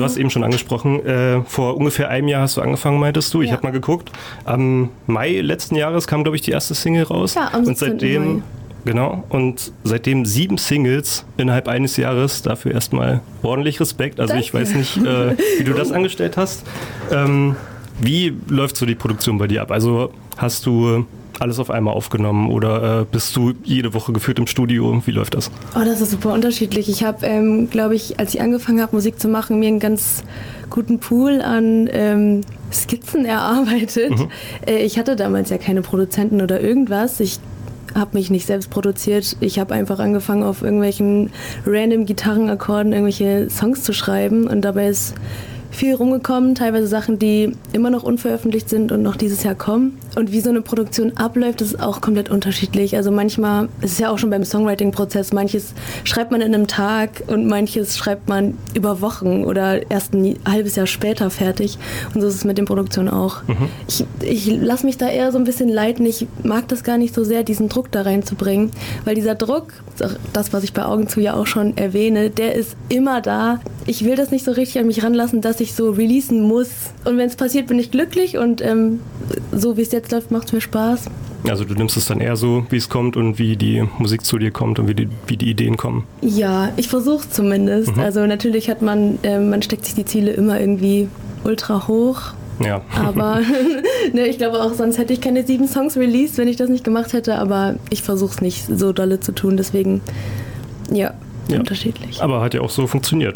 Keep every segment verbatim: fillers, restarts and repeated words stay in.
Du hast eben schon angesprochen, äh, vor ungefähr einem Jahr hast du angefangen, meintest du. Ich ja. habe mal geguckt. Am Mai letzten Jahres kam, glaube ich, die erste Single raus. Ja, am und seitdem Mai. Genau, und seitdem sieben Singles innerhalb eines Jahres, dafür erstmal ordentlich Respekt. Also Danke. Ich weiß nicht, äh, wie du das angestellt hast. Ähm, wie läuft so die Produktion bei dir ab? Also hast du alles auf einmal aufgenommen oder äh, bist du jede Woche geführt im Studio? Wie läuft das? Oh, das ist super unterschiedlich. Ich habe, ähm, glaube ich, als ich angefangen habe, Musik zu machen, mir einen ganz guten Pool an ähm, Skizzen erarbeitet. Mhm. Äh, ich hatte damals ja keine Produzenten oder irgendwas. Ich habe mich nicht selbst produziert. Ich habe einfach angefangen, auf irgendwelchen random Gitarrenakkorden irgendwelche Songs zu schreiben und dabei ist viel rumgekommen, teilweise Sachen, die immer noch unveröffentlicht sind und noch dieses Jahr kommen. Und wie so eine Produktion abläuft, ist auch komplett unterschiedlich. Also manchmal, es ist ja auch schon beim Songwriting-Prozess, manches schreibt man in einem Tag und manches schreibt man über Wochen oder erst ein halbes Jahr später fertig. Und so ist es mit den Produktionen auch. Mhm. Ich, ich lasse mich da eher so ein bisschen leiten. Ich mag das gar nicht so sehr, diesen Druck da reinzubringen, weil dieser Druck, das, was ich bei Augen zu ja auch schon erwähne, der ist immer da. Ich will das nicht so richtig an mich ranlassen, dass ich so releasen muss. Und wenn es passiert, bin ich glücklich und ähm, so wie es jetzt läuft, macht es mir Spaß. Also du nimmst es dann eher so, wie es kommt und wie die Musik zu dir kommt und wie die, wie die Ideen kommen? Ja, ich versuche zumindest. Mhm. Also natürlich hat man, äh, man steckt sich die Ziele immer irgendwie ultra hoch. Ja. Aber ne, ich glaube auch, sonst hätte ich keine sieben Songs released, wenn ich das nicht gemacht hätte. Aber ich versuche es nicht so dolle zu tun, deswegen ja, ja, unterschiedlich. Aber hat ja auch so funktioniert.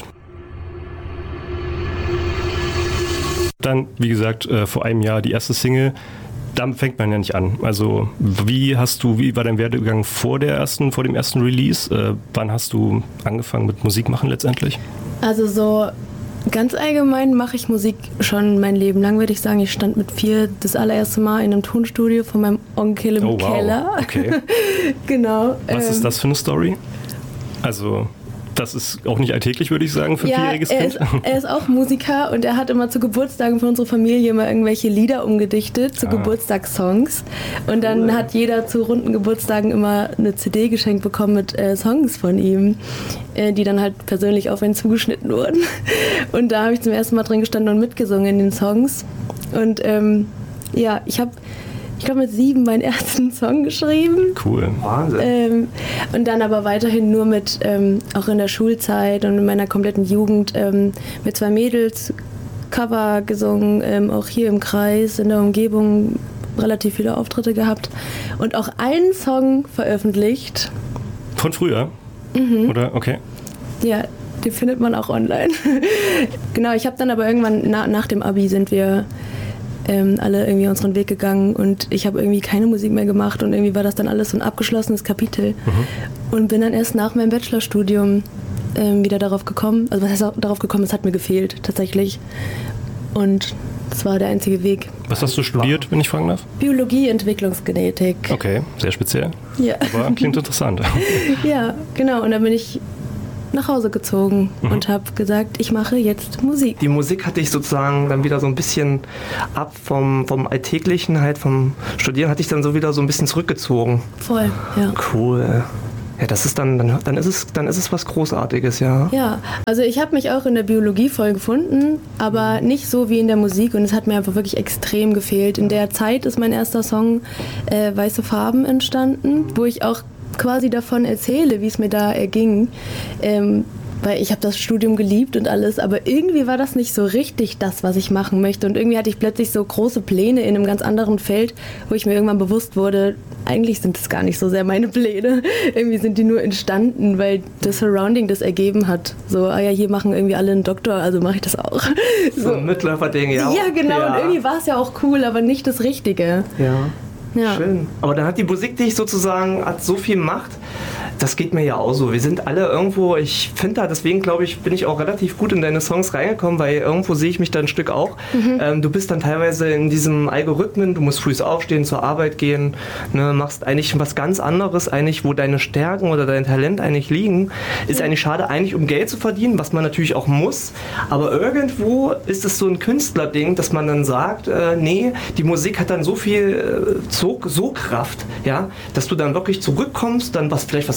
Dann, wie gesagt, äh, vor einem Jahr die erste Single. Damit fängt man ja nicht an. Also wie hast du, wie war dein Werdegang vor der ersten, vor dem ersten Release? Äh, wann hast du angefangen mit Musik machen letztendlich? Also so ganz allgemein mache ich Musik schon mein Leben lang, würde ich sagen. Ich stand mit vier das allererste Mal in einem Tonstudio von meinem Onkel im oh, wow. Keller. Okay. Genau. Was ähm, ist das für eine Story? Also das ist auch nicht alltäglich, würde ich sagen, für ein ja, vierjähriges er Kind. Ist, er ist auch Musiker und er hat immer zu Geburtstagen von unserer Familie immer irgendwelche Lieder umgedichtet, zu ah. Geburtstagssongs. Und dann cool. hat jeder zu runden Geburtstagen immer eine C D geschenkt bekommen mit äh, Songs von ihm, äh, die dann halt persönlich auf ihn zugeschnitten wurden. Und da habe ich zum ersten Mal drin gestanden und mitgesungen in den Songs. Und ähm, ja, ich habe ich glaube, mit sieben meinen ersten Song geschrieben. Cool. Wahnsinn. Ähm, und dann aber weiterhin nur mit, ähm, auch in der Schulzeit und in meiner kompletten Jugend, ähm, mit zwei Mädels Cover gesungen, ähm, auch hier im Kreis, in der Umgebung relativ viele Auftritte gehabt und auch einen Song veröffentlicht. Von früher? Mhm. Oder? Okay. Ja, den findet man auch online. Genau, ich habe dann aber irgendwann, na, nach dem Abi sind wir Ähm, alle irgendwie unseren Weg gegangen und ich habe irgendwie keine Musik mehr gemacht und irgendwie war das dann alles so ein abgeschlossenes Kapitel mhm. und bin dann erst nach meinem Bachelorstudium ähm, wieder darauf gekommen, also was heißt auch darauf gekommen, es hat mir gefehlt tatsächlich und das war der einzige Weg. Was hast du studiert, wenn ich fragen darf? Biologie, Entwicklungsgenetik. Okay, sehr speziell, ja. aber klingt interessant. Ja, genau, und dann bin ich nach Hause gezogen mhm. und habe gesagt, ich mache jetzt Musik. Die Musik hatte ich sozusagen dann wieder so ein bisschen ab vom, vom Alltäglichen, halt vom Studieren, hatte ich dann so wieder so ein bisschen zurückgezogen. Voll, ja. Cool. Ja, das ist dann, dann, dann ist es, dann ist es was Großartiges, ja. Ja, also ich habe mich auch in der Biologie voll gefunden, aber nicht so wie in der Musik und es hat mir einfach wirklich extrem gefehlt. In der Zeit ist mein erster Song äh, Weiße Farben entstanden, wo ich auch quasi davon erzähle, wie es mir da erging, ähm, weil ich habe das Studium geliebt und alles, aber irgendwie war das nicht so richtig das, was ich machen möchte und irgendwie hatte ich plötzlich so große Pläne in einem ganz anderen Feld, wo ich mir irgendwann bewusst wurde, eigentlich sind das gar nicht so sehr meine Pläne, irgendwie sind die nur entstanden, weil das Surrounding das ergeben hat, so, ah ja, hier machen irgendwie alle einen Doktor, also mache ich das auch. So, so ein Mitläuferding, ja. Ja, genau, ja. Und irgendwie war es ja auch cool, aber nicht das Richtige. Ja. Ja. Schön. Aber dann hat die Musik dich sozusagen, hat so viel Macht. Das geht mir ja auch so. Wir sind alle irgendwo, ich finde da, deswegen glaube ich, bin ich auch relativ gut in deine Songs reingekommen, weil irgendwo sehe ich mich da ein Stück auch. Mhm. Ähm, du bist dann teilweise in diesem Algorithmen, du musst früh aufstehen, zur Arbeit gehen, ne, machst eigentlich was ganz anderes, eigentlich, wo deine Stärken oder dein Talent eigentlich liegen. Ist eigentlich schade, eigentlich um Geld zu verdienen, was man natürlich auch muss. Aber irgendwo ist es so ein Künstlerding, dass man dann sagt, äh, nee, die Musik hat dann so viel äh, so, so Kraft, ja, dass du dann wirklich zurückkommst, dann was vielleicht was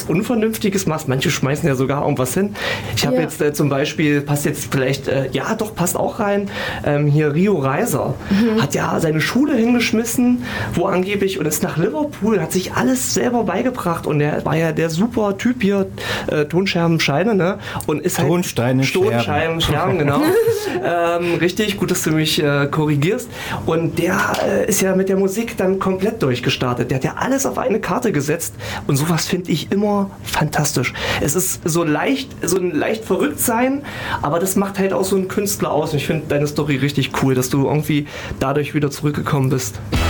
Unvernünftiges machst. Manche schmeißen ja sogar irgendwas hin. Ich habe Ja. jetzt äh, zum Beispiel, passt jetzt vielleicht, äh, ja doch, passt auch rein, ähm, hier Rio Reiser mhm. hat ja seine Schule hingeschmissen, wo angeblich, und ist nach Liverpool, hat sich alles selber beigebracht und er war ja der super Typ hier, äh, Tonscherben, Scheine, ne? Und ist halt Tonsteine, Tonscheiben, Scherben, genau. ähm, richtig, gut, dass du mich äh, korrigierst. Und der äh, ist ja mit der Musik dann komplett durchgestartet. Der hat ja alles auf eine Karte gesetzt und sowas finde ich immer fantastisch. Es ist so leicht, so ein leicht verrückt sein, aber das macht halt auch so einen Künstler aus. Und ich finde deine Story richtig cool, dass du irgendwie dadurch wieder zurückgekommen bist.